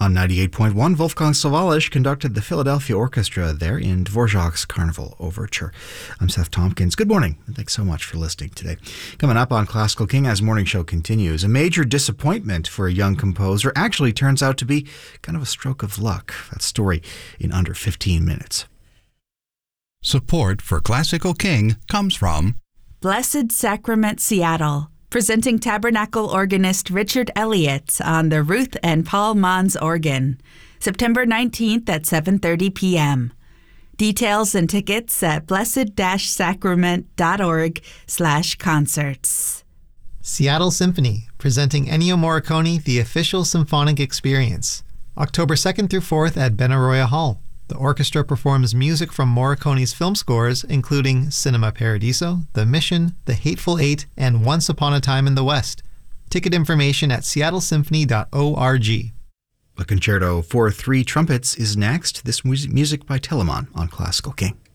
On 98.1, Wolfgang Sawallisch conducted the Philadelphia Orchestra there in Dvorak's Carnival Overture. I'm Seth Tompkins. Good morning, and thanks so much for listening today. Coming up on Classical King as Morning Show continues, a major disappointment for a young composer actually turns out to be kind of a stroke of luck. That story in under 15 minutes. Support for Classical King comes from Blessed Sacrament Seattle, presenting Tabernacle organist Richard Elliott on the Ruth and Paul Mons organ, September 19th at 7:30 p.m. Details and tickets at blessed-sacrament.org/concerts. Seattle Symphony, presenting Ennio Morricone, The Official Symphonic Experience, October 2nd through 4th at Benaroya Hall. The orchestra performs music from Morricone's film scores, including Cinema Paradiso, The Mission, The Hateful Eight, and Once Upon a Time in the West. Ticket information at seattlesymphony.org. A concerto for three trumpets is next. This music by Telemann on Classical King.